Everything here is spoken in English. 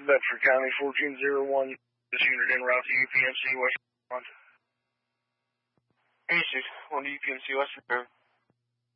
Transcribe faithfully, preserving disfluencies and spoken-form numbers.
Bedford County, fourteen oh one. This unit en route to U P M C Western. Hey, six one U P M C Western.